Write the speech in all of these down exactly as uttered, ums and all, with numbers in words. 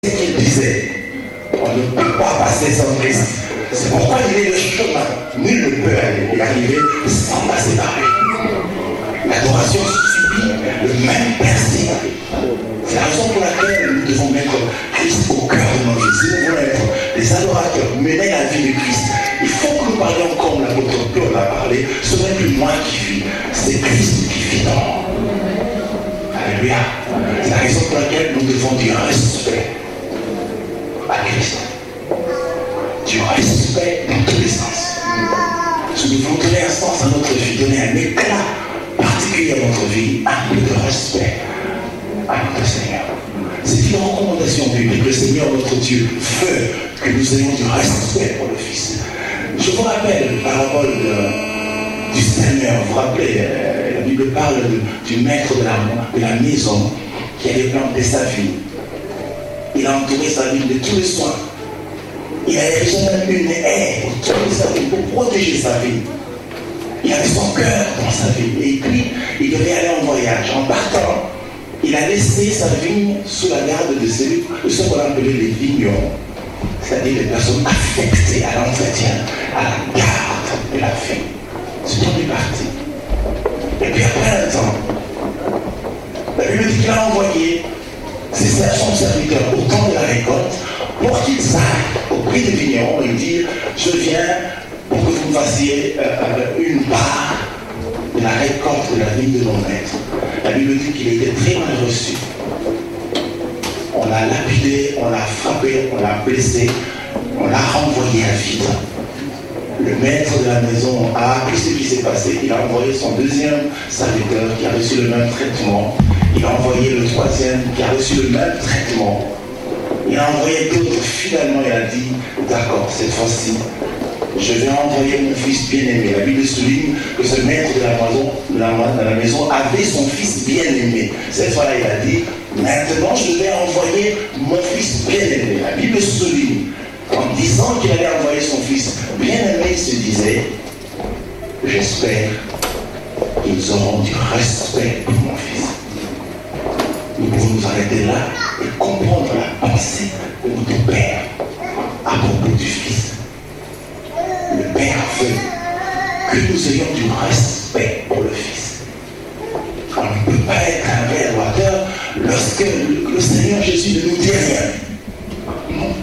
ce qu'il disait. On ne peut pas passer sans Christ. C'est pourquoi il est le chemin. Nul ne peut aller y arriver sans passer par lui. L'adoration supplie le même principe. C'est la raison pour laquelle nous devons mettre Christ au cœur de nos vies. Si nous voulons être des adorateurs, mener la vie de Christ, il faut que nous parlions comme l'apôtre Paul a parlé. Ce n'est plus moi qui vis, c'est Christ qui vit dans moi. Alléluia. C'est la raison pour laquelle nous devons du respect à Christ. Du respect dans tous les sens. Si nous voulons donner un sens à notre vie, donner un éclat particulier à notre vie, un peu de respect à notre Seigneur. C'est une recommandation biblique. Le Seigneur, notre Dieu, veut que nous ayons du respect pour le Fils. Je vous rappelle la parabole de, du Seigneur. Vous vous rappelez, euh, la Bible parle de, du maître de la, de la maison qui avait planté sa vie. Il a entouré sa vie de tous les soins. Il a érigé même une haie autour de sa vie pour protéger sa vie. Il avait son cœur dans sa vie. Et puis, il devait aller en voyage. En partant, il a laissé sa vigne sous la garde de celui, de ce qu'on appelait les vignerons. C'est-à-dire les personnes affectées à l'entretien, à la garde de la vigne. C'est tout est parti. Et puis après un temps, la Bible dit qu'il a envoyé ses son serviteurs au temps de la récolte pour qu'ils aillent auprès des vignerons et dire je viens pour que vous me fassiez euh, une part de la récolte de la vigne de mon maître. La Bible dit qu'il était très mal reçu. On l'a lapidé, on l'a frappé, on l'a blessé, on l'a renvoyé à vide. Le maître de la maison a appris ce qui s'est passé. Il a envoyé son deuxième serviteur qui a reçu le même traitement. Il a envoyé le troisième qui a reçu le même traitement. Il a envoyé d'autres. Finalement, il a dit, d'accord, cette fois-ci, je vais envoyer mon fils bien-aimé. La Bible souligne que ce maître de la maison, de la, de la maison avait son fils bien-aimé. Cette fois-là, il a dit, maintenant, je vais envoyer mon fils bien-aimé. La Bible souligne, en disant qu'il allait envoyer son fils bien-aimé, il se disait, j'espère qu'ils auront du respect pour mon fils. Nous pouvons nous arrêter là et comprendre la pensée de notre Père à propos du Fils. Le Père veut que nous ayons du respect pour le Fils. On ne peut pas être un vrai adorateur lorsque le, le Seigneur Jésus ne nous dit rien. Non.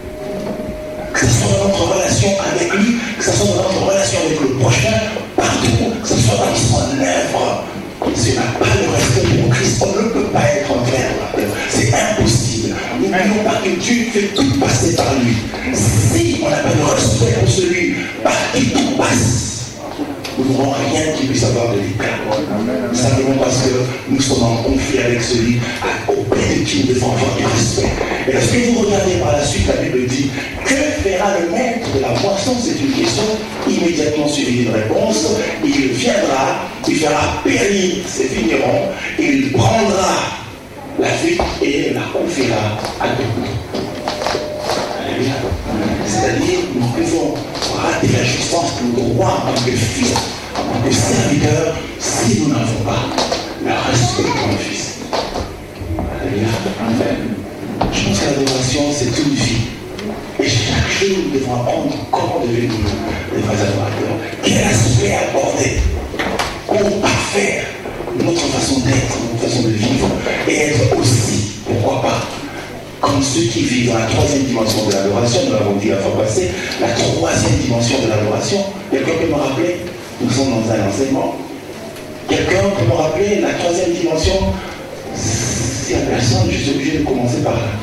Que ce soit dans notre relation avec lui, que ce soit dans notre relation avec le prochain, partout, que ce soit dans son œuvre. Si on n'a pas le respect pour Christ, on ne peut pas être un vrai adorateur. C'est impossible. N'oublions pas que Dieu fait tout passer par lui. Si on n'a pas de respect pour celui par qui tout passe, nous n'aurons rien qui puisse avoir de l'éclat. Simplement parce que nous sommes en conflit avec celui auprès de qui nous devons avoir du respect. Et lorsque vous regardez par la suite, la Bible dit, que fera le maître de la moisson? C'est une question immédiatement suivie d'une réponse. Il viendra, il fera périr ses vignerons, il prendra la vie et la confiera à d'autres. Alléluia. C'est-à-dire, nous pouvons rater la jouissance de nos droits en tant que fils, en tant que serviteurs, si nous n'avons pas le respect pour le Fils. Alléluia. Amen. Je pense que l'adoration, c'est une vie. Et chaque jour, nous devons apprendre comment devenir des vrais adorateurs. Quel aspect aborder pour parfaire notre façon d'être, notre façon de vivre, et être aussi, pourquoi pas, comme ceux qui vivent dans la troisième dimension de l'adoration. Nous l'avons dit la fois passée, la troisième dimension de l'adoration. Quelqu'un peut me rappeler? Nous sommes dans un enseignement. Quelqu'un peut me rappeler la troisième dimension? S'il n'y a personne, je suis obligé de commencer par là.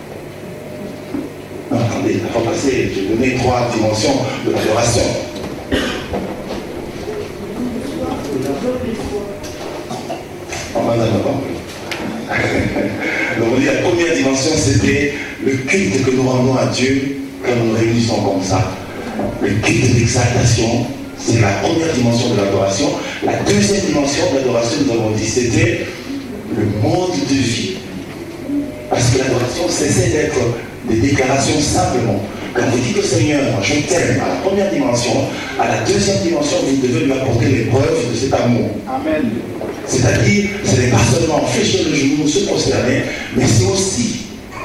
Non, attendez, la fois passée, j'ai donné trois dimensions de l'adoration. On va en avant. Donc on dit la première dimension, c'était le culte que nous rendons à Dieu quand nous nous réunissons comme ça. Le culte d'exaltation, c'est la première dimension de l'adoration. La deuxième dimension de l'adoration, nous avons dit, c'était le mode de vie. Parce que l'adoration cessait d'être des déclarations simplement. Quand vous dites au Seigneur, je t'aime, à la première dimension, à la deuxième dimension, vous devez lui apporter les preuves de cet amour. Amen. C'est-à-dire, ce n'est pas seulement fléchir le genou, se prosterner, mais c'est aussi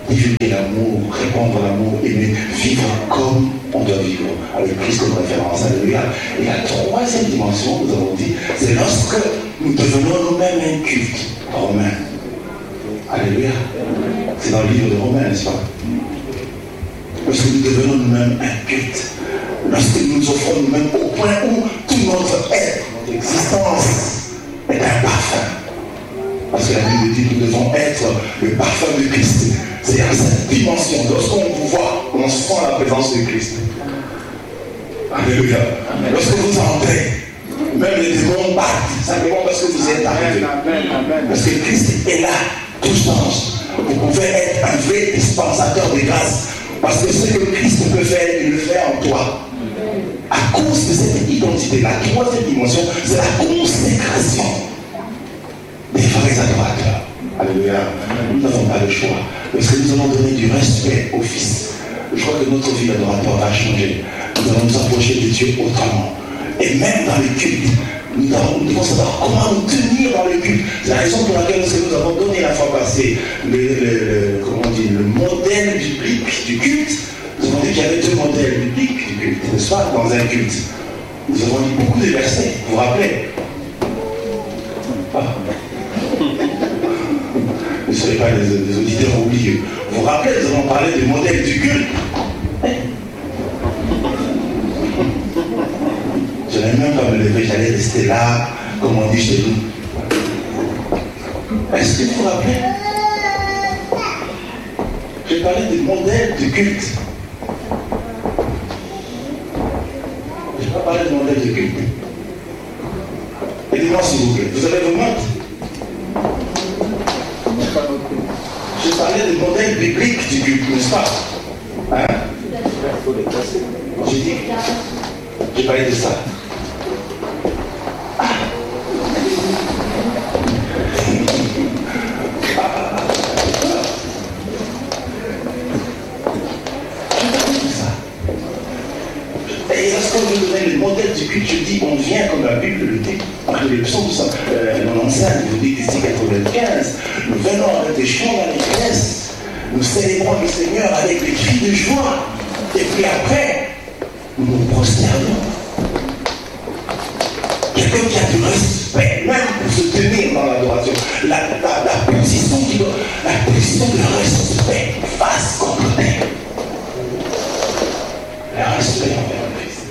divulguer l'amour, répandre l'amour, aimer, vivre comme on doit vivre, avec Christ comme référence. Alléluia. Et la troisième dimension, nous avons dit, c'est lorsque nous devenons nous-mêmes un culte romain. Alléluia. C'est dans le livre de Romains, n'est-ce pas? Lorsque nous devenons nous-mêmes un culte, lorsque nous nous offrons nous-mêmes au point où tout notre être, notre existence est un parfum. Parce que la Bible dit que nous devons être le parfum de Christ. C'est à cette dimension, lorsqu'on vous voit, on sent la présence de Christ. Alléluia. Lorsque vous entrez, même les démons battent, simplement parce que vous êtes arrivés. Parce que Christ est là, tout change. Vous pouvez être un vrai dispensateur de grâce. Parce que ce que Christ peut faire, il le fait en toi. À cause de cette identité, la troisième dimension, c'est la consécration des vrais adorateurs. Alléluia. Nous n'avons pas le choix. Parce que nous allons donner du respect au Fils. Je crois que notre vie d'adorateur va changer. Nous allons nous approcher de Dieu autrement. Et même dans le culte, nous devons, nous devons savoir comment nous tenir dans le culte. C'est la raison pour laquelle nous avons donné la fois passée le, le, le, comment on dit, le modèle biblique du culte. Nous avons dit qu'il y avait deux modèles bibliques du culte, n'est-ce pas, dans un culte. Nous avons dit beaucoup de versets, vous vous rappelez? Ah. Ne soyez pas des, des auditeurs oublieux. Vous vous rappelez, nous avons parlé du modèle du culte. Je n'allais même pas me lever, j'allais rester là, comme on dit chez nous. Est-ce que vous vous rappelez? J'ai parlé du modèle du culte. Je n'ai pas parlé du modèle du culte. Aidez-moi s'il vous plaît. Vous avez vos notes? J'ai parlé du modèle biblique du culte, n'est-ce pas? Hein? J'ai dit, j'ai parlé de ça. Ah. Ah. Et lorsqu'on veut donner le modèle du culte, je dis, on vient comme la Bible le dit, entre les psaumes quatre-vingt-quinze, vous dites ici quatre-vingt-quinze, nous venons avec des chants d'allégresse, nous célébrons le Seigneur avec des cris de joie, et puis après, nous nous prosternons. Quelqu'un qui a du respect, même pour se tenir dans l'adoration, la, la, la position qui doit, la position de respect face contre terre. Le respect envers le Christ.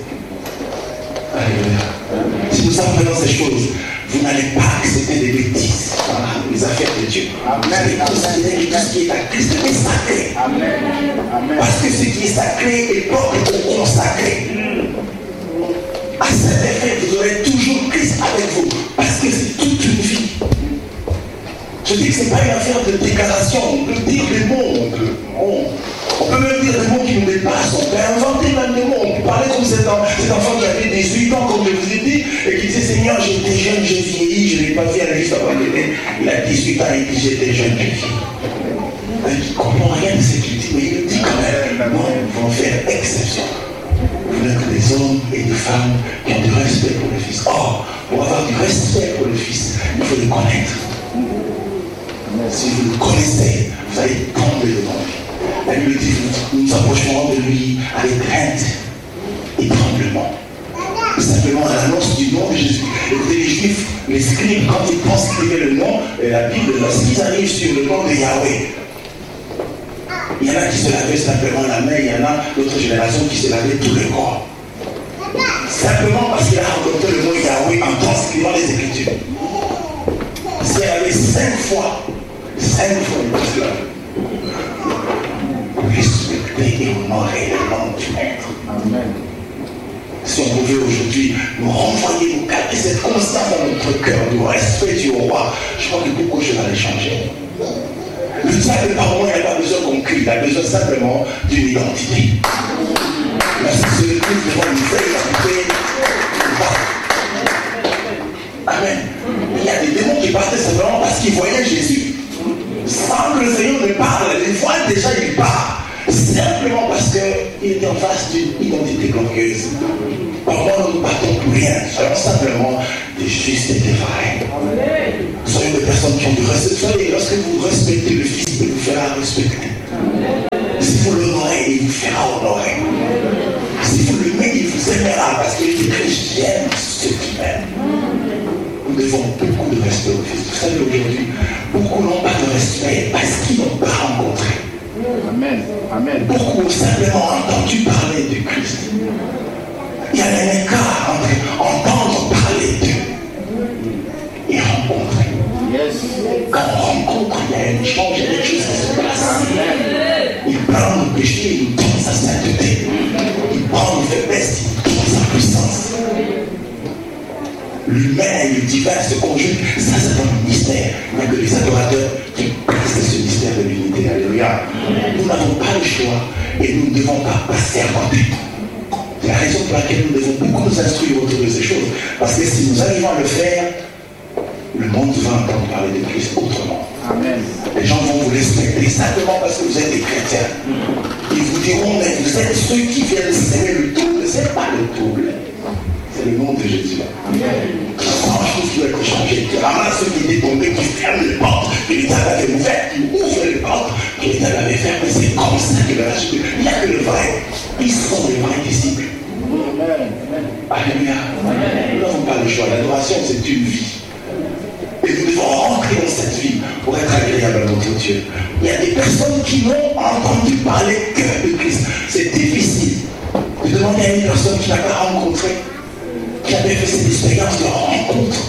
Alléluia. Si nous apprenons ces choses, vous n'allez pas accepter des bêtises dans les affaires de Dieu. Amen. Vous allez considérer que tout ce qui est à Christ est sacré. Amen. Amen. Parce que ce qui est sacré est propre au consacré. À cet effet, vous aurez toujours Christ avec vous. Parce que c'est toute une vie. Je dis que ce n'est pas une affaire de déclaration. On peut dire des mots. On peut, on, on peut même dire des mots qui nous dépassent. On peut inventer même des mots. On peut parler comme cet, cet enfant qui avait dix-huit ans, comme je vous ai dit, et qui disait, Seigneur, j'étais jeune, j'ai vieilli, je n'ai pas fait la liste avant de l'année. Il a dix-huit ans et il dit, j'étais jeune, j'ai vieilli. Il ne comprend rien de ce qu'il dit, mais il dit quand même, non, nous devons faire exception. Vous n'êtes que des hommes et des femmes qui ont du respect pour le Fils. Or, pour avoir du respect pour le Fils, il faut le connaître. Si vous le connaissez, vous allez tomber devant lui. La Bible dit, nous nous approcherons de lui avec crainte et tremblement. Simplement à l'annonce du nom de Jésus. Écoutez, les Juifs, les scribes, quand ils pensent écrire le nom, et la Bible, lorsqu'ils arrivent sur le nom de Yahweh, il y en a qui se lavaient simplement la main, il y en a d'autres générations qui se lavaient tout le corps. Simplement parce qu'il a rencontré le mot Yahweh en transcrivant les Écritures. S'il y avait cinq fois, cinq fois il se lavait. Respecter et honorer le nom du Maître. Amen. Si on pouvait aujourd'hui nous renvoyer, nous garder cette constance dans notre cœur, du respect du roi, je crois que beaucoup de choses allaient changer. Le diable, pardon, il n'a pas besoin qu'on crie, il a besoin simplement d'une identité. Merci, c'est le Christ devant nous fait écouter. Amen. Il y a des démons qui partaient simplement parce qu'ils voyaient Jésus. Sans que le Seigneur ne parle, les voient déjà, il part. Simplement parce qu'il était en face d'une identité glorieuse. Parfois, nous ne partons pour rien. Soyons simplement des justes et des vrais. Soyons des personnes qui ont du respect. Soyez, lorsque vous respectez le Fils, il vous fera respecter. Si vous l'honorez, il vous fera honorer. Si vous l'aimez, il vous aimera parce qu'il dit que j'aime ceux qui m'aiment. Nous devons beaucoup de respect au Fils. Vous savez, aujourd'hui, beaucoup n'ont pas de respect parce qu'ils n'ont pas rencontré. Amen. Amen. Beaucoup ont simplement entendu parler du Christ. Il y a un écart entre entendre parler d'eux et rencontrer. Yes. Quand on rencontre, il y a un échange, il y a des choses qui se passent. Il prend nos péchés, il nous donne sa sainteté. Il prend nos faiblesses, il nous donne sa puissance. L'humain et le divin se conjuguent, ça c'est un mystère. Il n'y a que les adorateurs qui placent ce mystère de l'unité. Alléluia. Nous n'avons pas le choix et nous ne devons pas passer à côté. C'est la raison pour laquelle nous devons beaucoup nous instruire autour de ces choses. Parce que si nous arrivons à le faire, le monde va entendre parler de Christ autrement. Amen. Les gens vont vous respecter simplement parce que vous êtes des chrétiens. Ils vous diront, mais vous êtes ceux qui viennent s'aimer le double. C'est pas le double. C'est le nom de Jésus. Trois choses qui doivent être changées. Qui ramasse ceux qui étaient tombés, qui ferment les portes, que les diables avaient ouvertes, qui ouvrent les portes, que les diables avaient fermées. C'est comme ça que le reste. Il n'y a que le vrai. Ils sont les vrais disciples. Alléluia. Nous n'avons pas le choix. L'adoration, c'est une vie. Et nous devons rentrer dans cette vie pour être agréable à notre Dieu. Il y a des personnes qui n'ont entendu parler que de Christ. C'est difficile de demander à une personne qui n'a pas rencontré, qui avait fait cette expérience de rencontre,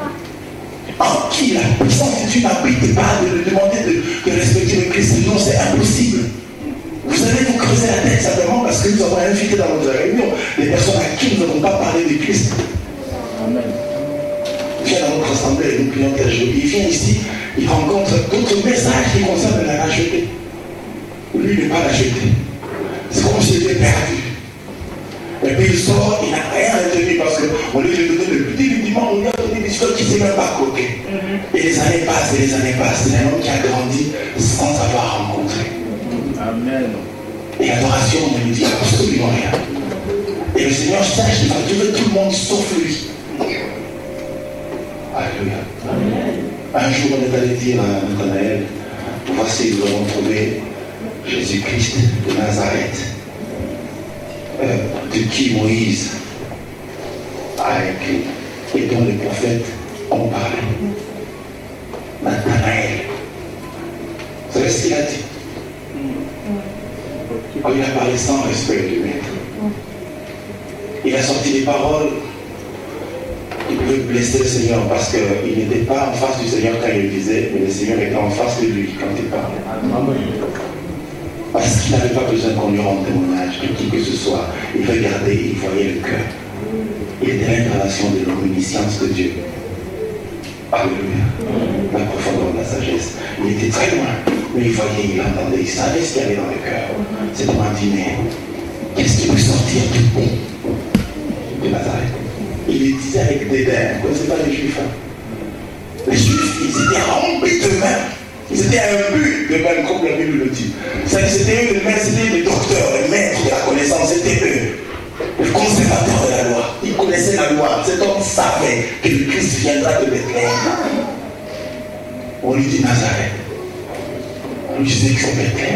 en qui la puissance de Dieu n'habite pas, de lui demander de, de respecter le Christ. Non, c'est impossible. Vous allez vous creuser la tête simplement parce que nous avons invité dans notre réunion des personnes à qui nous n'avons pas parlé de Christ. Amen. Il vient dans notre assemblée, nous prions tel jour. Il vient ici, il rencontre d'autres messages qui concernent la racheter. Lui, il n'est pas racheté. C'est comme s'il était perdu. Et puis il sort, il n'a rien retenu parce qu'on lui a donné le petit rudiment, on lui a donné des choses qui ne s'est même pas coquées. Et les années passent, et les années passent. C'est un homme qui a grandi sans avoir rencontré. Amen. Et l'adoration ne lui dit absolument rien. Et le Seigneur sache qu'il va durer tout le monde sauf lui. Alléluia. Un jour, on est allé dire à Nathanaël, voici, nous avons trouvé Jésus-Christ de Nazareth, euh, de qui Moïse a écrit et dont les prophètes ont parlé. Nathanaël. Vous savez ce qu'il a dit? Oh, il a parlé sans respect du maître. Il a sorti des paroles qui pouvaient blesser le Seigneur parce qu'il n'était pas en face du Seigneur quand il le disait, mais le Seigneur était en face de lui quand il parlait. Parce qu'il n'avait pas besoin qu'on lui rende témoignage de qui que ce soit. Il regardait, il voyait le cœur. Il était l'incarnation de l'omniscience de Dieu. Alléluia. La profondeur de la sagesse. Il était très loin, mais il voyait, il entendait, il savait ce qu'il y avait dans le cœur. C'est pour un dîner. Qu'est-ce qui peut sortir du bon de Nazareth? Il le disait avec dédain. Vous ne connaissez pas les Juifs. Hein? Les Juifs, ils étaient remplis d'eux-mêmes. Ils étaient imbus d'eux-mêmes, comme la Bible le dit. C'était eux, c'était les docteurs, les maîtres de la connaissance, c'était eux. Le conservateur de la loi. Ils connaissaient la loi. Cet homme savait que le Christ viendra de Bethléem. On lui dit Nazareth. On lui disait que c'est Bethléem.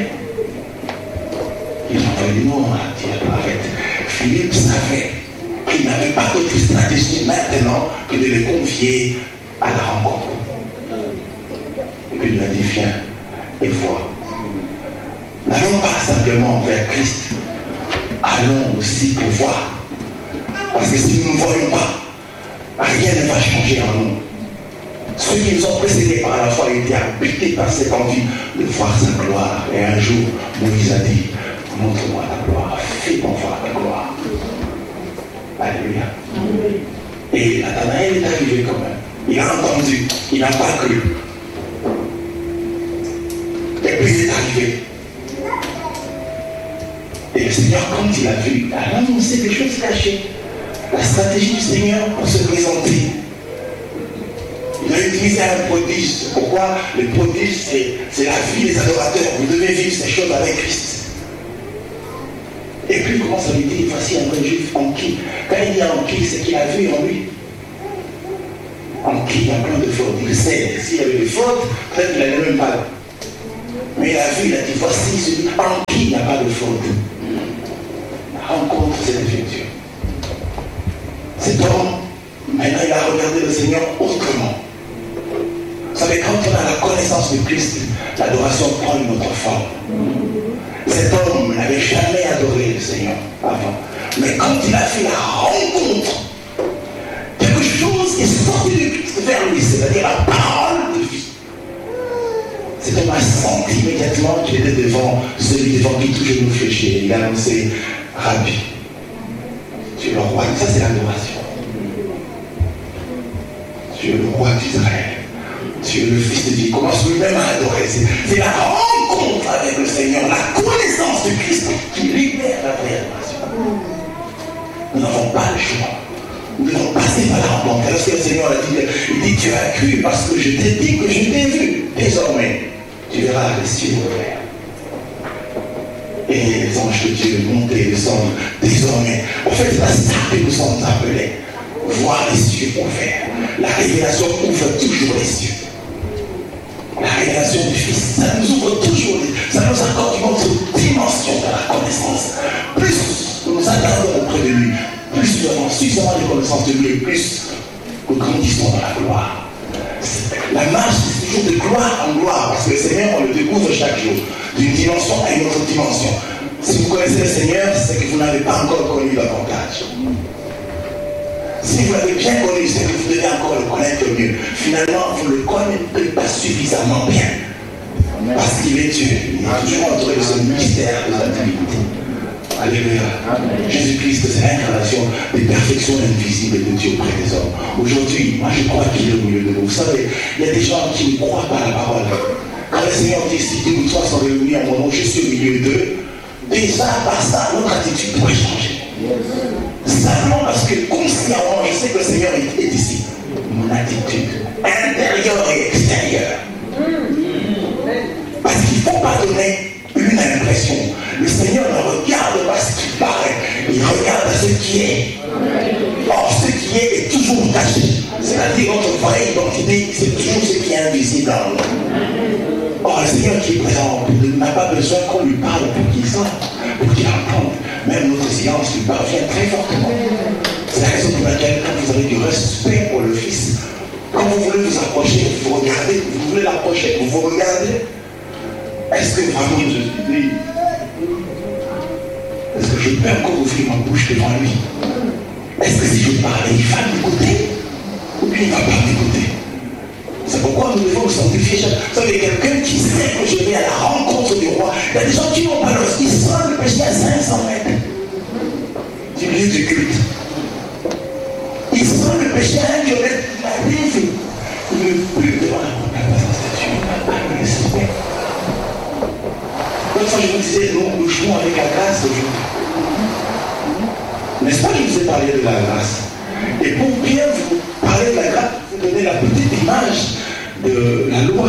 Il a dit non, arrête. Philippe savait qu'il n'avait pas d'autre stratégie maintenant que de les confier à la rencontre. Et puis il lui a dit, viens et vois. N'allons pas simplement vers Christ. Allons aussi pour voir. Parce que si nous ne voyons pas, rien ne va changer en nous. Ceux qui nous ont précédés par la foi étaient habités par cette envie de voir sa gloire. Et un jour, Moïse a dit, montre-moi ta gloire, fais-moi voir ta gloire. Alléluia. Et Nathanaël est arrivé quand même. Il a entendu, il n'a pas cru. Et puis il est arrivé. Et le Seigneur, quand il a vu, a annoncé des choses cachées. La stratégie du Seigneur pour se présenter. Il a utilisé un prodige. Pourquoi? Le prodige, c'est la vie des adorateurs. Vous devez vivre ces choses avec Christ. Et puis il commence à lui dire, voici un vrai juif en qui. Quand il dit en qui, c'est qu'il a vu en lui. En qui il y a plein de fautes. Il sait, s'il y avait des fautes, peut-être qu'il n'allait même pas là. Mais il a vu, il a dit, voici celui en qui il n'y a pas de faute. La rencontre s'est effectuée. Cet homme, maintenant il a regardé le Seigneur autrement. Vous savez, quand on a la connaissance de Christ, l'adoration prend une autre forme. Cet homme n'avait jamais adoré le Seigneur avant. Mais quand il a fait la rencontre, quelque chose est sorti de Christ vers lui, c'est-à-dire la parole de vie. Cet homme a senti immédiatement qu'il était devant celui devant qui tout genou fléchit. Il a annoncé, Rabbi, tu es le roi. Ça, c'est l'adoration. Tu es le roi d'Israël. Tu es le Fils de Dieu. Il commence lui-même à adorer. C'est la rencontre avec le Seigneur, la connaissance de Christ qui libère la vraie adoration. Nous n'avons pas le choix. Nous devons passer par la rencontre. Lorsque le Seigneur a dit, il dit, tu as cru parce que je t'ai dit que je t'ai vu. Désormais, tu verras les cieux ouverts. Et les anges de Dieu monter et descendre. Désormais, en fait, c'est à ça que nous sommes appelés. Voir les cieux ouverts. La révélation ouvre toujours les cieux. La révélation du Fils, ça nous ouvre toujours, ça nous accorde une autre dimension de la connaissance. Plus nous nous attardons auprès de lui, plus nous avons suffisamment de connaissance de lui, et plus nous grandissons dans la gloire. La marche, c'est toujours de gloire en gloire, parce que le Seigneur, on le découvre chaque jour, d'une dimension à une autre dimension. Si vous connaissez le Seigneur, c'est que vous n'avez pas encore connu davantage. Si vous l'avez bien connu, c'est que vous devez encore le connaître mieux. Finalement, vous ne le connaissez pas suffisamment bien. Amen. Parce qu'il est Dieu. Il est toujours entouré de ce mystère de la divinité. Alléluia. Jésus-Christ, c'est l'incarnation des perfections invisibles de Dieu auprès des hommes. Aujourd'hui, moi je crois qu'il est au milieu de nous. Vous savez, il y a des gens qui ne croient pas à la parole. Quand le Seigneur dit, si deux ou trois sont réunis à mon nom, je suis au milieu d'eux. Déjà, par ça, notre attitude pourrait changer. Simplement parce que consciemment, je sais que le Seigneur est ici. Mon attitude intérieure et extérieure. Parce qu'il ne faut pas donner une impression. Le Seigneur ne regarde pas ce qui paraît, il regarde ce qui est. Or, ce qui est est toujours caché. C'est-à-dire notre vraie identité, c'est toujours ce qui est invisible en nous. Or, le Seigneur qui est présent n'a pas besoin qu'on lui parle pour qu'il sente, pour qu'il entende. Même notre silence lui parvient très fortement. C'est la raison pour laquelle, quand vous avez du respect pour le Fils, quand vous voulez vous approcher, vous regardez, vous voulez l'approcher, vous vous regardez. Est-ce que vraiment je suis dit, est-ce que je peux encore ouvrir ma bouche devant lui? Est-ce que si je parle, il va m'écouter? Ou bien il ne va pas m'écouter? C'est pourquoi nous devons nous sanctifier. Vous savez, quelqu'un qui sait que je vais à la rencontre du roi, il y a des gens qui n'ont pas le ils sentent le péché à cinq cents mètres du lieu du culte. Ils sentent le péché à un kilomètre de la rive. Ils ne veulent plus devant la présence de Dieu. Avec le respect. L'autre fois, je vous disais, nous, nous jouons avec la grâce aujourd'hui. N'est-ce pas que je vous ai parlé de la grâce? Et pour bien vous parler de la grâce, vous donner la petite image de la loi.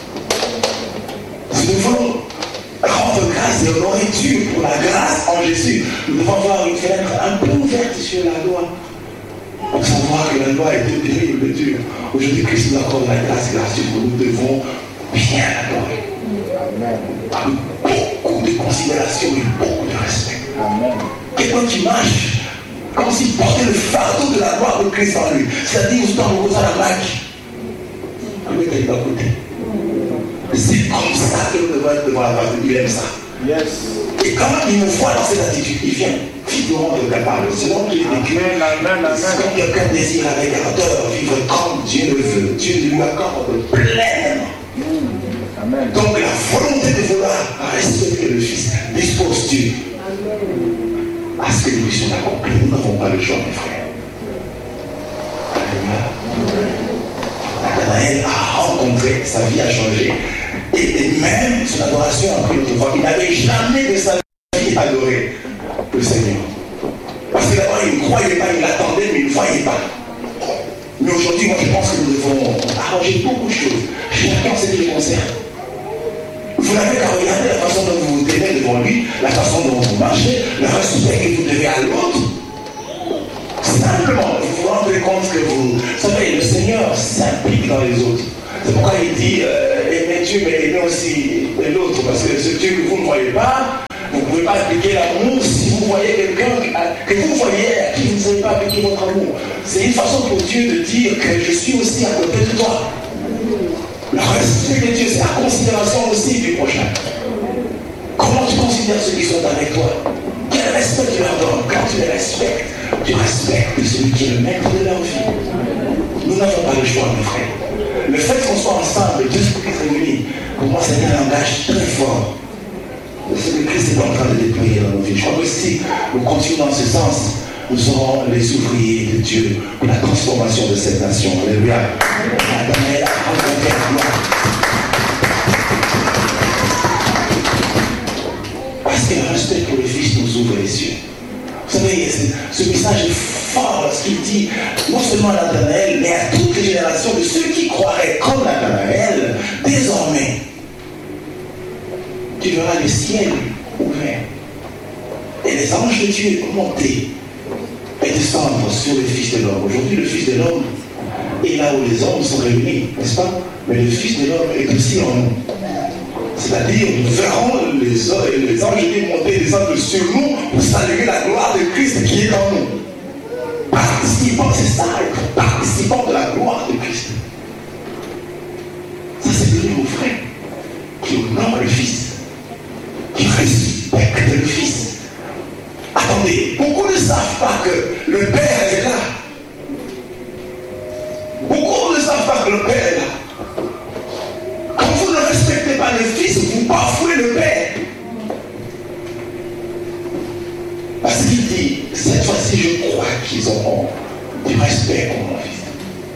Si nous voulons rendre grâce et honorer Dieu pour la grâce en Jésus, nous devons avoir une fenêtre un peu ouverte sur la loi. Pour savoir que la loi est terrible de Dieu. Aujourd'hui, Christ nous accorde la grâce et la grâce. Nous devons bien l'adorer. Avec beaucoup de considération et beaucoup de respect. Quelqu'un qui marche comme s'il portait le fardeau de la gloire de Christ en lui. C'est-à-dire, vous en reposant la Mac. Avec les à côté. C'est comme ça que nous devons être devant la face de Dieu. Il aime ça. Yes. Et quand il nous voit dans cette attitude, il vient figurant de la parole. C'est donc qu'il est écrit. Quand quelqu'un désire avec ardeur vivre comme Dieu le veut, Dieu lui accorde pleinement. Amen. Donc la volonté de vouloir respecter le Fils dispose Dieu à ce que nous puissions l'accomplir. Nous n'avons pas le choix, mes frères. Nathanaël a rencontré, sa vie a changé. Et, et même son adoration a pris notre voix. Il n'avait jamais de sa vie adoré le Seigneur. Parce que d'abord, il ne croyait pas, il l'attendait, mais il ne voyait pas. Mais aujourd'hui, moi, je pense que nous devons arranger beaucoup de choses. Chacun ce qui le concerne. Vous n'avez qu'à regarder la façon dont vous vous tenez devant lui, la façon dont vous marchez, le respect que vous devez à l'autre. Simplement, vous vous rendez compte que vous... Vous savez, le Seigneur s'implique dans les autres. C'est pourquoi il dit, euh, aimez Dieu, mais aimez aussi l'autre. Parce que ce Dieu que vous ne voyez pas, vous ne pouvez pas appliquer l'amour si vous voyez quelqu'un que vous voyez à qui vous ne savez pas appliquer votre amour. C'est une façon pour Dieu de dire que je suis aussi à côté de toi. Le respect de Dieu, c'est la considération aussi du prochain. Comment tu considères ceux qui sont avec toi? Quel respect tu leur donnes? Quand tu les respectes, tu respectes celui qui est le maître de leur vie. Nous n'avons pas le choix, mes frères. Le fait qu'on soit ensemble, deux esprits réunis, pour moi, c'est un langage très fort. Ce que Christ est en train de déployer dans nos vies. Je crois que si nous continuons dans ce sens, nous serons les ouvriers de Dieu pour la transformation de cette nation. Alléluia. Nathanaël a rencontré la gloire. Parce que le respect pour le Fils nous ouvre les yeux. Vous savez, ce message est fort parce qu'il dit non seulement à Nathanaël, mais à toutes les générations de ceux qui croiraient comme Nathanaël, désormais, tu verras le ciel ouvert et les anges de Dieu monter et descendre sur le Fils de l'homme. Aujourd'hui, le Fils de l'homme est là où les hommes sont réunis, n'est-ce pas? Mais le Fils de l'homme est aussi en nous. C'est-à-dire, nous verrons les, les anges de Dieu monter et descendre sur nous pour saluer la gloire de Christ qui est en nous. Participants, c'est ça, participants de la gloire de Christ. Ça, c'est devenu mon frère qui honore le Fils, qui respecte le Fils. Attendez, beaucoup ne savent pas que le Père est là. Beaucoup ne savent pas que le Père est là. Quand vous ne respectez pas le Fils, vous bafouez le Père. Parce qu'il dit, cette fois-ci, je crois qu'ils auront du respect pour mon Fils.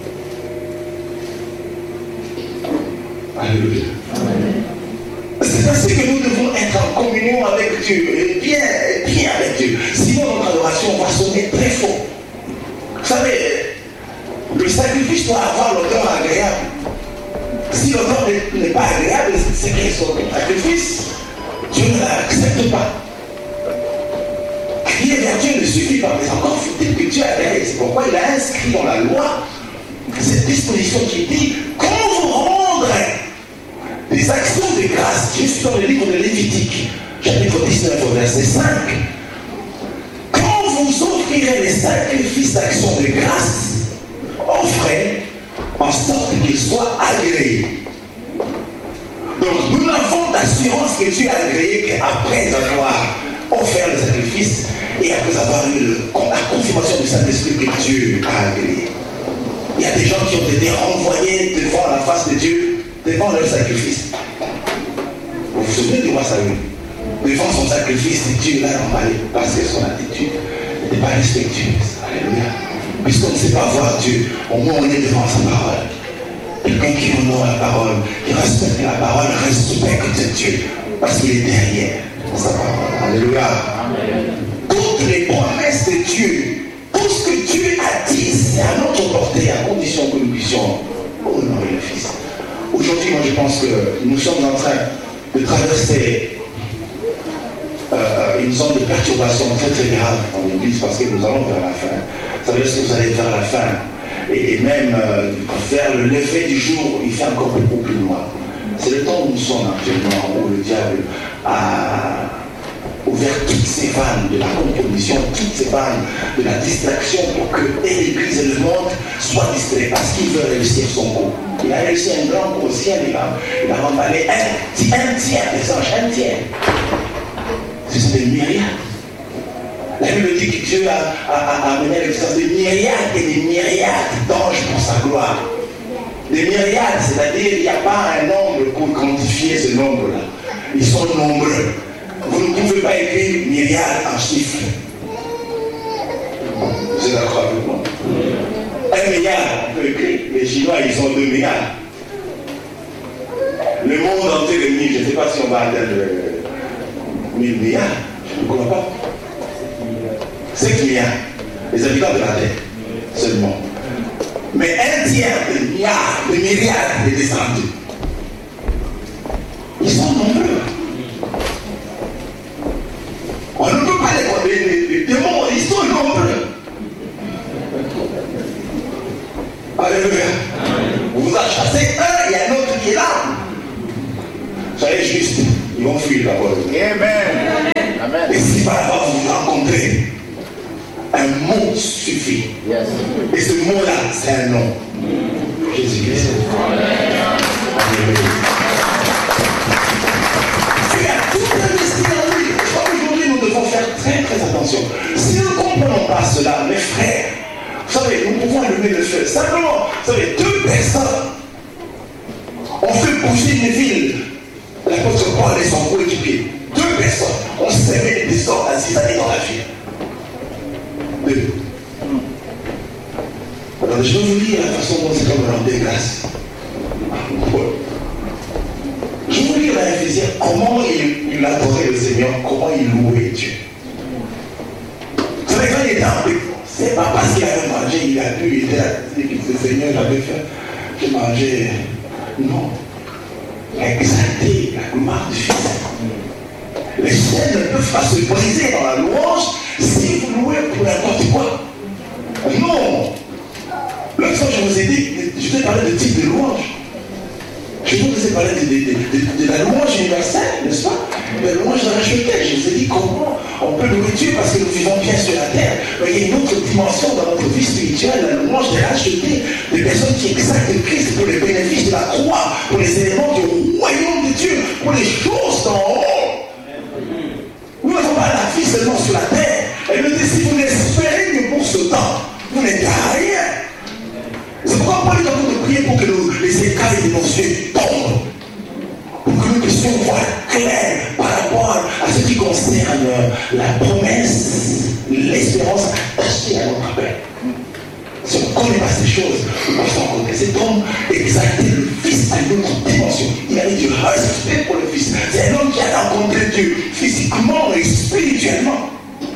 Alléluia. C'est ainsi que nous devons être en communion avec Dieu, et bien, et bien avec Dieu. Sinon, notre adoration va sonner très faux. Vous savez, le sacrifice doit avoir l'odeur agréable. Si l'odeur n'est pas agréable, c'est qu'il est son sacrifice. Dieu ne l'accepte pas. Crier vers Dieu ne suffit pas, mais encore faut-il que Dieu agrée. C'est pourquoi il a inscrit dans la loi cette disposition qui dit quand vous rendrez des actions de grâce. Je suis dans le livre de Lévitique, chapitre dix-neuf, verset cinq. Quand vous offrirez les sacrifices d'action de grâce, offrez en sorte qu'ils soient agréés. Donc nous n'avons d'assurance que Dieu a agréé qu'après avoir offert le sacrifice et après avoir eu le, la confirmation du Saint-Esprit que Dieu a agréé. Il y a des gens qui ont été renvoyés devant la face de Dieu, devant leur sacrifice. Vous vous souvenez du roi Saül? Devant son sacrifice, Dieu l'a emballé parce que son attitude n'était pas respectueuse. Alléluia. Puisqu'on ne sait pas voir Dieu, au moins on est devant sa parole. Quelqu'un qui honore la parole, qui respecte la parole, respecte Dieu. Parce qu'il est derrière sa parole. Alléluia. Amen. Toutes les promesses de Dieu, tout ce que Dieu a dit, c'est à notre portée, à condition que nous puissions honorer le Fils. Aujourd'hui, moi je pense que nous sommes en train de traverser euh, une zone de perturbation très très grave dans l'Église parce que nous allons vers la fin. Ça veut dire que vous allez vers la fin. Et, et même euh, vers le lever du jour, il fait encore beaucoup plus loin. C'est le temps où nous sommes actuellement, où le diable a ouvert toutes ces vannes de la compromission, toutes ces vannes de la distraction pour que et l'Église et le monde soient distraits parce qu'il veut réussir son coup. Il a réussi un grand coup au ciel, il a, il a emballé un, un tiers des anges, un tiers. Ce sont des myriades. La Bible dit que Dieu a, a, a amené l'existence de myriades et des myriades d'anges pour sa gloire. Des myriades, c'est-à-dire il n'y a pas un nombre pour quantifier ce nombre-là. Ils sont nombreux. Vous ne pouvez pas écrire myriades en chiffres. Vous êtes d'accord avec moi? Un milliard, on peut écrire. Les Chinois, ils sont deux milliards. Le monde entier réuni, je ne sais pas si on va atteindre mille milliards. Je ne crois pas. cinq milliards. Les habitants de la Terre, seulement. Mais un tiers de milliards, de milliards est descendu. Ils sont nombreux. On ne peut pas les connaître. Les démons, ils sont nombreux. Alléluia. Vous vous en chassez un, il y a un autre qui est là. soyez juste, ils vont fuir la parole. Amen. Amen. Et si par là-bas vous rencontrez, un mot suffit. Yes. Et ce mot-là, c'est un nom. Jésus-Christ. Alléluia. Il y a tout investi en lui. Aujourd'hui, nous devons faire très très attention. Si nous ne comprenons pas cela, mes frères, vous savez, nous pouvons allumer le feu. Simplement, vous savez, deux personnes ont fait bouger une ville. L'apôtre Paul et son coéquipier. Deux personnes ont semé des désordres à six années dans la ville. Deux. Alors, je vais vous lire la façon dont c'est comme rendre grâce. Je vais vous lire dans Éphésiens comment il, il adorait le Seigneur, comment il louait Dieu. Vous savez, quand il était en paix, c'est pas parce qu'il avait mangé, il a pu, il était là, il dit que le Seigneur, j'avais fait, j'ai mangé. Non. Exalter la gloire du Fils. Les chaînes ne peuvent pas se briser dans la louange si vous louez pour n'importe quoi. Non. L'autre fois, je vous ai dit, je vous ai parlé de type de louange. Je vous ai parlé de, de, de, de, de la louange universelle, n'est-ce pas? De la louange rachetée. Je vous ai dit comment on peut louer Dieu parce que nous vivons bien sur la terre. Mais il y a une autre dimension dans notre vie spirituelle, la louange des rachetés, des personnes qui exaltent Christ pour les bénéfices de la croix, pour les éléments du royaume de Dieu, pour les choses d'en haut. Nous n'avons pas la vie seulement sur la terre. Et nous dit, si vous n'espérez que pour ce temps, vous n'êtes à rien. C'est pourquoi Paul est en train de prier pour que nous, les écailles de nos yeux tombent. Pour que nous puissions voir clair par rapport à ce qui concerne la promesse, l'espérance attachée à notre appel. Si on ne connaît pas ces choses, nous pouvons rencontrer cet homme, exalter le Fils à une autre dimension. Il avait du respect pour le Fils. C'est un homme qui a rencontré Dieu physiquement et spirituellement.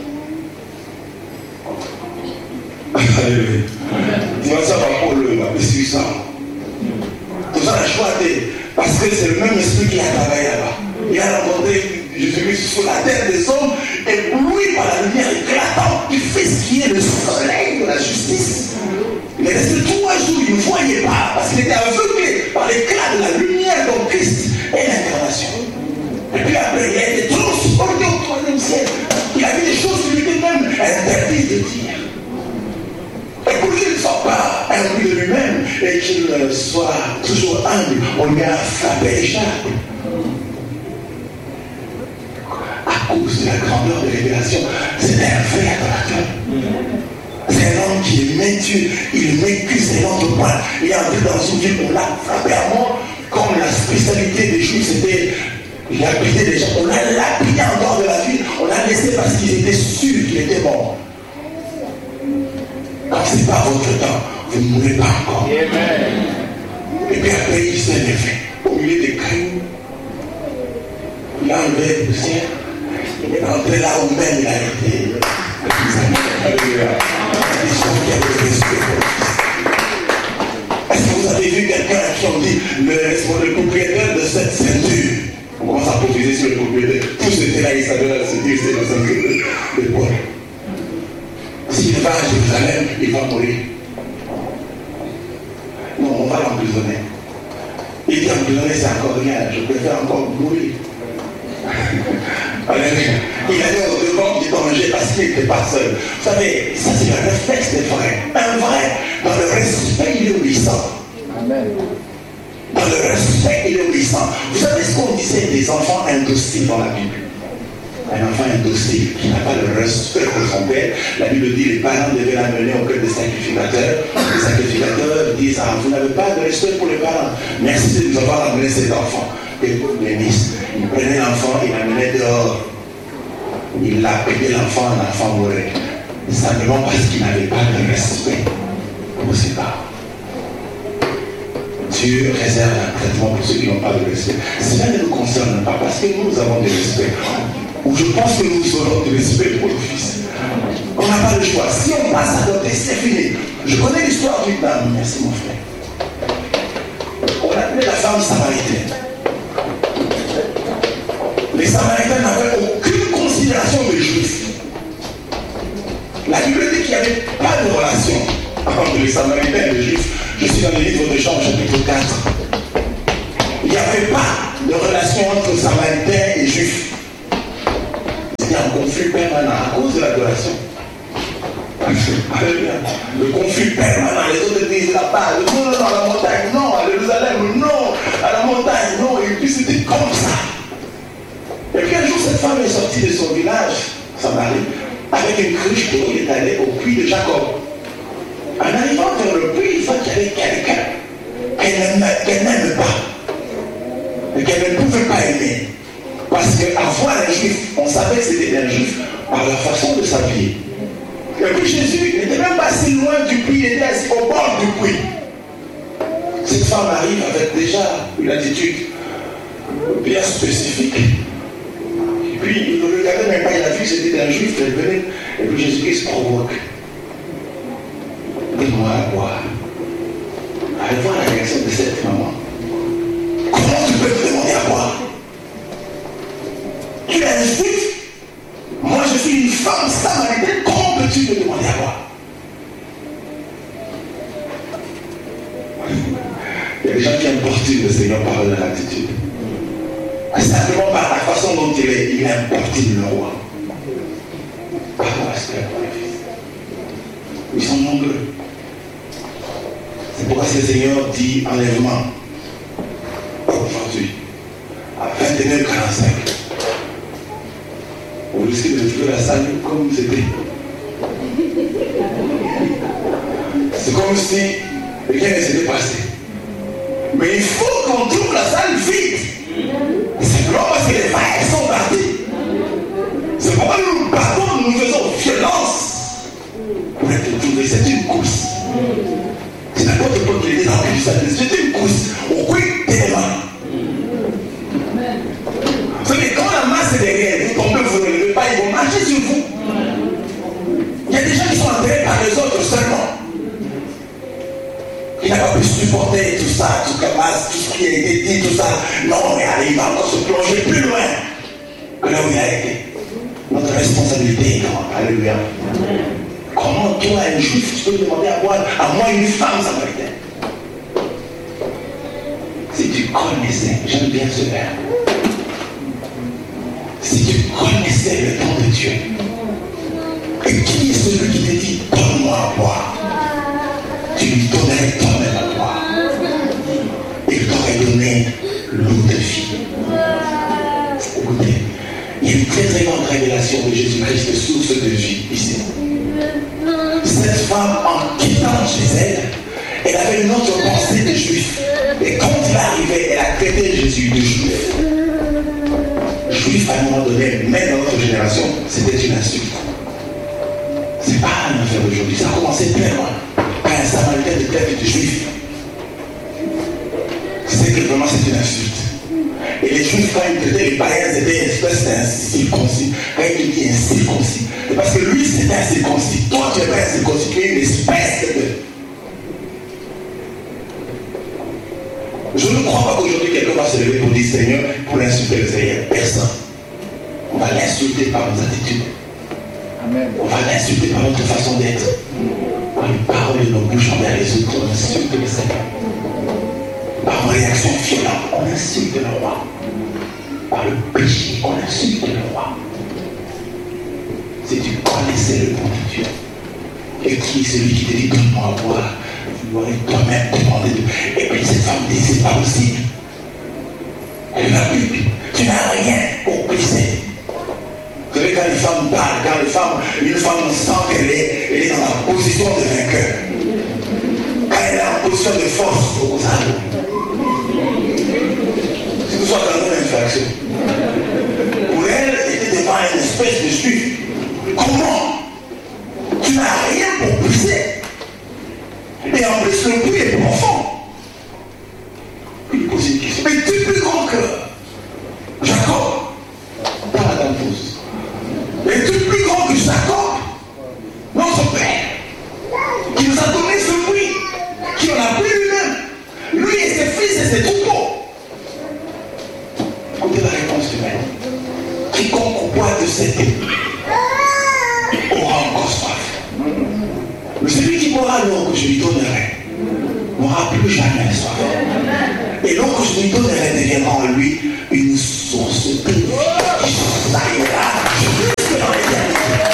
Alléluia. Dimension par Paul, ma puissance. Tout ça, la choix parce que c'est le même esprit qui a travaillé là-bas. Il a rencontré Jésus-Christ sur la terre des hommes, ébloui par la lumière éclatante du Fils qui est le soleil de la justice. Il est resté trois jours, il ne voyait pas, parce qu'il était aveuglé par l'éclat de la lumière de Christ et l'incarnation. Et puis après, il a été transporté au troisième ciel. Il a vu des choses qui lui étaient même interdites de dire. Et pour qu'il ne soit pas imbu de lui-même et qu'il soit toujours humble, on lui a frappé les charpes. À cause de la grandeur de révélation, c'est un vrai adorateur. C'est un homme qui aimait Dieu, il m'accuse et l'autre point. Il est entré dans une ville, on l'a frappé à mort, comme la spécialité des Juifs, c'était lapider les gens. On l'a lapidé en dehors de la ville, on l'a laissé parce qu'ils étaient sûrs qu'il était mort. Quand ce n'est pas votre temps, vous ne mourrez pas encore. Amen. Et puis après, il s'est levé au milieu des cailloux. Il a enlevé la poussière. Il est rentré là où même il a été. Alléluia. Des gens qui avaient le respect pour le Fils. Est-ce que vous avez vu quelqu'un qui ont dit le, le propriétaire de cette ceinture? On commence à profiter sur le propriétaire. Tous étaient là, ils savaient la ceinture, c'est la ceinture de Paul. S'il va à Jérusalem, il va mourir. Non, on va l'emprisonner. Il dit emprisonner, c'est encore rien. Je préfère encore mourir. Alléluia. Il allait au devant du danger parce qu'il n'était pas seul. Vous savez, ça c'est le réflexe des vrais. Un vrai, dans le respect, il est obéissant. Amen. Dans le respect, il est obéissant. Vous savez ce qu'on disait des enfants indociles dans la Bible? Un enfant indocile qui n'a pas le respect pour son père, la Bible dit les parents devaient l'amener auprès des sacrificateurs. Les sacrificateurs disent ah, vous n'avez pas de respect pour les parents. Merci de nous avoir amené cet enfant. Et pour bénisse, il prenait l'enfant, il l'amenait dehors. Il lapidait l'enfant, l'enfant mourait. Simplement parce qu'il n'avait pas de respect pour ses parents. Dieu réserve un traitement pour ceux qui n'ont pas de respect. Cela ne nous concerne pas parce que nous avons du respect. Ou je pense que nous aurons du respect pour le Fils. On n'a pas le choix. Si on passe à côté, c'est fini. Je connais l'histoire d'une dame. Merci mon frère. On appelait la femme samaritaine. Les Samaritains n'avaient aucune considération des Juifs. La Bible dit qu'il n'y avait pas de relation entre les Samaritains et les Juifs. Je suis dans le livre de Jean, chapitre quatre. Il n'y avait pas de relation entre Samaritains et Juifs. C'était un conflit permanent à cause de l'adoration. Le conflit permanent, les autres disent là-bas, non, non, non, à la montagne, non, à Jérusalem, non, à la montagne, non, et puis c'était comme ça. Et puis un jour, cette femme est sortie de son village, Samarie, avec une cruche d'eau, il est allé au puits de Jacob. En arrivant vers le puits, il voit qu'il y avait quelqu'un qu'elle n'aime pas, et qu'elle ne pouvait pas aimer. Parce qu'avant un juif, on savait que c'était un juif par la façon de s'habiller. Et puis Jésus n'était même pas si loin du puits, il était assis au bord du puits. Cette femme arrive avec déjà une attitude bien spécifique. Et puis il ne regardait même pas, il a vu que c'était un juif, elle venait. Et puis Jésus-Christ provoque. Donne-moi à boire. Allez voir la réaction de cette maman. Comment tu peux me demander à boire? Tu es un juif? Moi je suis une femme samaritaine, comment peux-tu me demander à boire? Il y a des gens qui importunent le Seigneur par leur attitude. Simplement par la façon dont il est, il importune le roi. Pardon, est-ce que ils sont nombreux. C'est pourquoi ce Seigneur dit enlèvement aujourd'hui à vingt et neuf heures quarante-cinq. On risque de trouver la salle comme c'était. C'est comme si rien ne s'était passé. Mais il faut qu'on trouve la salle vide. Simplement parce que les vagues sont parties. C'est pourquoi nous partons, nous faisons violence pour être trouvés. C'est une course. C'est n'importe quoi qui est dans le salle. C'est une course au coin des mains. Vous savez, quand la masse est derrière, vous tombez, vous ne levez pas, ils vont marcher sur vous. Il y a des gens qui sont enterrés par les autres seulement. Il n'a pas pu supporter tout ça, toute la masse, tout ce qui a été dit, tout ça. Non, mais allez, il va encore se plonger plus loin que là où il a été. Notre responsabilité est grande. Alléluia. Comment toi, un juif, tu peux demander à boire, à moi, une femme samaritaine? Si tu connaissais, j'aime bien ce verbe. Si tu connaissais le temps de Dieu, et qui est celui qui te dit, donne-moi à boire, tu lui donnerais toi-même à boire. Il t'aurait donné l'eau de vie. Écoutez, il y a une très très grande révélation de Jésus-Christ, source de vie ici. Cette femme, en quittant chez elle, elle avait une autre pensée de juif. Et quand il arrivait, elle a traité Jésus de juif. Juif, à un moment donné, même dans notre génération, c'était une insulte. C'est pas une affaire d'aujourd'hui, ça a commencé très loin. Un samaritain de tête de juif, c'est que vraiment c'est une insulte. Et les juifs, quand ils traitaient les païens, c'était une espèce d'incirconcis. Quand il dit incirconcis, c'est parce que lui c'était incirconcis. Toi tu es pas incirconcis, tu es une espèce de. Je ne crois pas qu'aujourd'hui quelqu'un va se lever pour dire Seigneur, pour insulter le Seigneur. Personne. On va l'insulter par nos attitudes. Amen. On va l'insulter par notre façon d'être. Par les paroles de nos bouches envers les autres, on insulte le Seigneur. Par nos réactions violentes, on insulte le roi. Par le péché, on insulte le roi. Si tu connaissais le nom de Dieu, et qui est celui qui te dit donne-moi à boire, tu aurais toi-même demandé de. Et puis cette femme dit c'est pas possible. Elle n'a plus. Tu n'as rien pour briser. Vous savez, quand les femmes parlent, quand les femmes, une femme sent qu'elle est, elle est dans la position de vainqueur. Quand elle est en position de force, au contraire. Si vous soyez dans une infraction, pour elle, elle était devant une espèce de juif. Comment? Tu n'as rien pour briser. Et en plus, le puits est profond. Il pose une question. Mais tu es plus grand que Jacob. Dans la dame pose. Et tu es plus grand que Jacob, notre père, qui nous a donné ce puits, qui en a pris lui-même, lui et ses fils et ses troupeaux. Écoutez la réponse humaine. Quiconque boit de cette eau aura encore soif. Mais celui qui boira l'eau que je lui donnerai n'aura plus jamais soif. Et l'eau que je lui donnerai deviendra en lui une source de vie. Ça ira jusque dans l'éternité.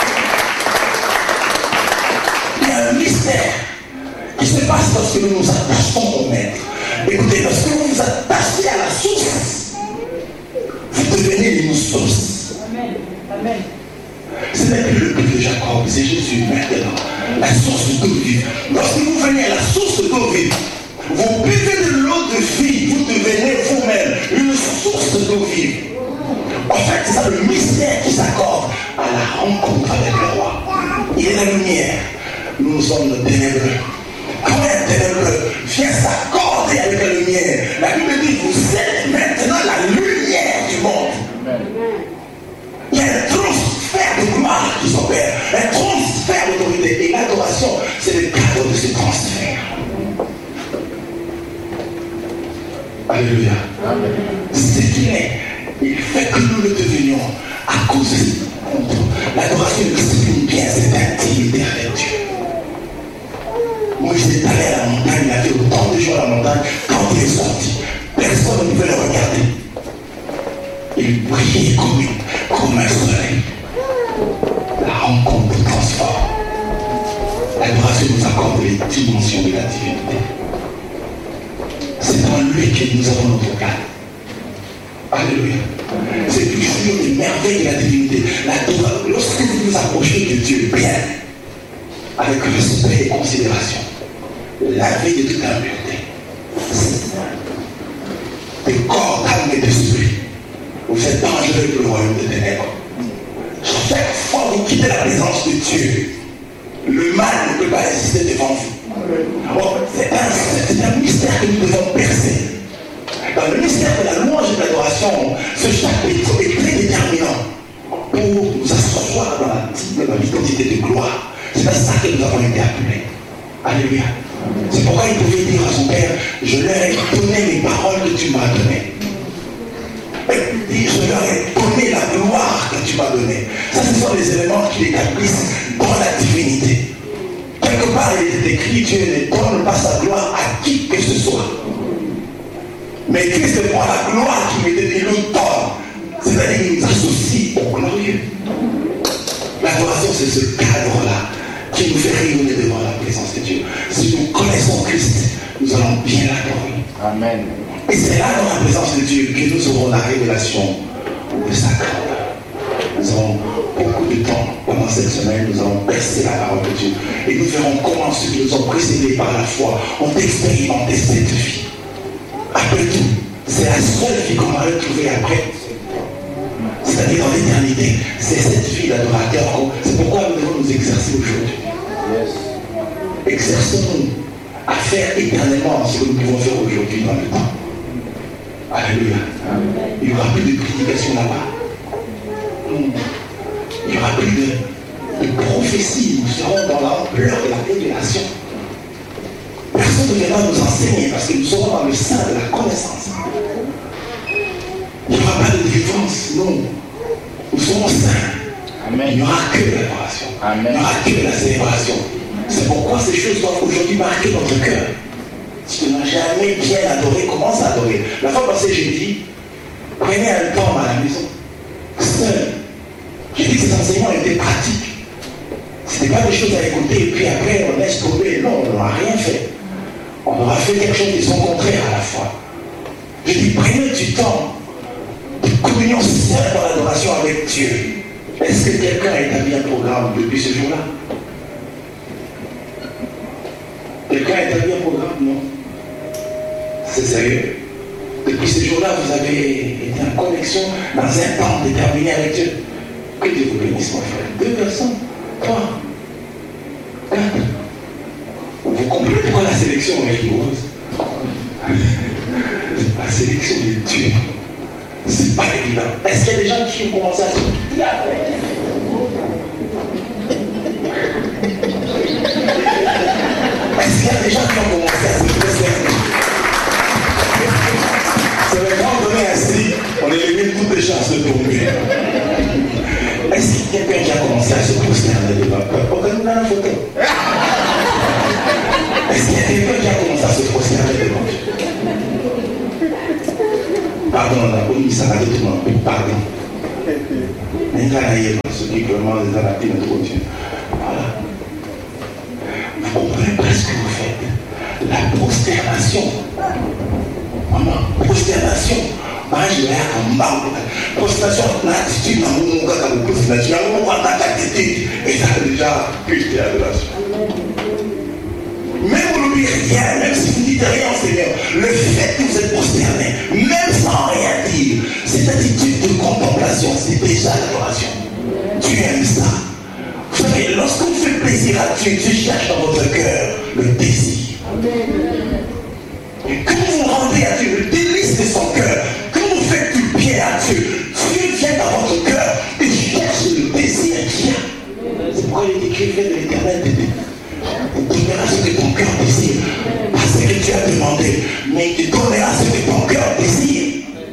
Il y a un mystère qui se passe lorsque nous nous attachons au maître. Écoutez, lorsque vous vous attachez à la source, vous devenez une source. Amen. Amen. Ce n'est plus le but de Jacob, c'est Jésus maintenant, la source d'eau vive. Lorsque vous venez à la source d'eau vive, vous buvez de l'eau de vie, vous devenez vous-même une source d'eau vive. En fait, c'est ça le mystère qui s'accorde à la rencontre avec le roi. Il est la lumière, nous sommes le ténébreux. Quand un ténébreux vient s'accorder avec la lumière, la Bible dit, vous êtes maintenant la lumière du monde. Il y a un transfert de gloire qui s'opère, un transfert d'autorité. Et l'adoration, c'est le cadre de ce transfert. Alléluia. C'est ce qu'il est. Il fait que nous le devenions à cause de cette rencontre. L'adoration exprime bien cette intimité avec Dieu. Moïse est allé à la montagne, il a fait autant de jours à la montagne. Quand il est sorti, personne ne pouvait le regarder. Il brillait comme, une, comme un soleil. La rencontre nous transforme. L'adoration nous accorde les dimensions de la divinité. C'est en lui que nous avons notre cas. Alléluia. C'est toujours les merveilles de la divinité. La, lorsque vous vous approchez de Dieu bien, avec respect et considération, la vie de toute impureté, de corps, d'âme et d'esprit, vous êtes dangereux pour le royaume des ténèbres. Chaque fois que vous quittez la présence de Dieu, le mal ne peut pas résister devant vous. Bon, c'est un, un mystère que nous devons percer. Dans le mystère de la louange et de l'adoration, ce chapitre est très déterminant pour nous asseoir dans la, dans l'identité de gloire. C'est à ça que nous avons été appelés. Alléluia. C'est pourquoi il pouvait dire à son père, je leur ai donné les paroles que tu m'as données. Et dit, je leur ai donné la gloire que tu m'as donnée. Ça, ce sont les éléments qui l'établissent dans la divinité. Quelque part, il est écrit, Dieu ne donne pas sa gloire à qui que ce soit. Mais Christ prend la gloire qui m'était dit, nous donne. C'est-à-dire qu'il nous associe au glorieux. L'adoration, c'est ce cadre-là qui nous fait rayonner devant la présence de Dieu. Si nous connaissons Christ, nous allons bien l'adorer. Amen. Et c'est là, dans la présence de Dieu, que nous aurons la révélation de sa grandeur. Nous aurons beaucoup de temps pendant cette semaine, nous allons percer la parole de Dieu. Et nous verrons comment ceux qui nous ont précédés par la foi ont expérimenté cette vie. Après tout, c'est la seule vie qu'on va retrouver après. C'est-à-dire dans l'éternité, c'est cette vie d'adorateur. C'est pourquoi nous devons nous exercer aujourd'hui. Yes. Exerçons-nous à faire éternellement ce que nous pouvons faire aujourd'hui dans le temps. Alléluia. Il n'y aura plus de prédication là-bas. Il n'y aura plus de, de prophétie. Nous serons dans l'ampleur de la révélation. Personne ne viendra nous enseigner parce que nous serons dans le sein de la connaissance. Il n'y aura pas de défense, non. Nous serons saints. Amen. Il n'y aura que l'adoration. Il n'y aura que la célébration. C'est pourquoi ces choses doivent aujourd'hui marquer notre cœur. Si tu n'as jamais bien adoré, commence à adorer. La fois passée, j'ai dit, prenez un temps à la maison, seul. J'ai dit que ces enseignements étaient pratiques. Ce n'était pas des choses à écouter et puis après on laisse tomber. Non, on n'aura rien fait. On aura fait quelque chose de son contraire à la fois. J'ai dit, prenez du temps de communion seule dans l'adoration avec Dieu. Est-ce que quelqu'un a établi un programme depuis ce jour-là? Quelqu'un a établi un programme? Non. C'est sérieux. Depuis ce jour-là, vous avez été en connexion dans un temps déterminé avec Dieu. Que Dieu vous bénisse, mon frère. Deux personnes, trois, quatre. Vous comprenez pourquoi la sélection est rigoureuse? La sélection de Dieu, c'est pas évident. Est-ce qu'il y a des gens qui ont commencé à se dire après? Est-ce qu'il y a des gens qui ont commencé à se dire? C'est le grand donné ainsi, on élimine toutes les chances de tomber. Est-ce qu'il y a quelqu'un qui a commencé à se prosterner devant le peuple? Regardez dans la photo. Est-ce qu'il y a quelqu'un qui a commencé ça va être non, pardon. Mais il y a ceux qui vraiment les adaptés de continuer. Voilà. Vous comprenez pas ce que vous faites. La prosternation. Maman, prosternation. Moi, je vais à Mbaou. Prosternation, l'attitude dans mon cas, dans la prosternation, on va dans ta tête. Et ça a déjà plus de adoration. Même vous n'oubliez rien, même si vous ne dites rien au Seigneur, le fait que vous êtes prosterné, même sans rien dire, cette attitude de contemplation, c'est déjà l'adoration. Tu aimes ça. Vous savez, lorsqu'on fait plaisir à Dieu, Dieu cherche dans votre cœur le désir. Et quand vous rendez à Dieu le délice de son cœur, quand vous faites du bien à Dieu, Dieu vient dans votre cœur et cherche le désir qu'il y a. C'est pourquoi il est écrit, fais de l'éternel des il donnera ce que ton cœur désire. Pas ce que tu as demandé, mais il te donnera ce que ton cœur désire.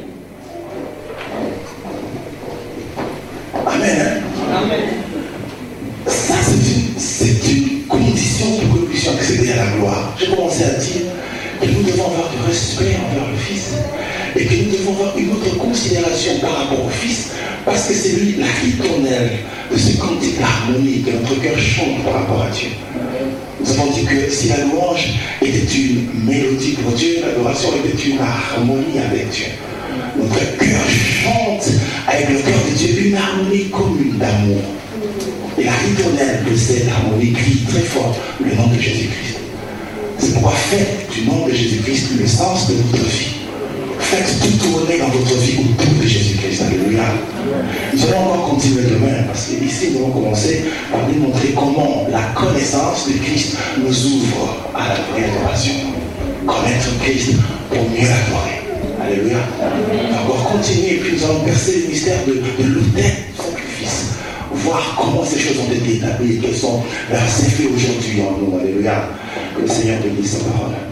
Amen. Hein? Amen. Ça, c'est une, c'est une condition pour que nous puissions accéder à la gloire. J'ai commencé à dire que nous devons avoir du respect envers le Fils et que nous devons avoir une autre considération par rapport au Fils, parce que c'est lui la ritournelle de ce cantique harmonique que notre cœur chante par rapport à Dieu. Nous avons dit que si la louange était une mélodie pour Dieu, l'adoration était une harmonie avec Dieu. Notre cœur chante avec le cœur de Dieu une harmonie commune d'amour. Et la ritournelle de cette harmonie crie très fort le nom de Jésus-Christ. C'est pourquoi faites du nom de Jésus-Christ le sens de votre vie. Faites tout tourner dans votre vie autour de Jésus-Christ. Alléluia. Nous allons encore continuer demain, parce qu'ici nous allons commencer par nous montrer comment la connaissance de Christ nous ouvre à la vraie adoration. Connaître Christ pour mieux l'adorer. Alléluia. On va encore continuer, et puis nous allons percer le mystère de, de l'autel du sacrifice. Voir comment ces choses ont été établies et quels sont leurs effets aujourd'hui en nous. Alléluia. Que le Seigneur bénisse sa parole.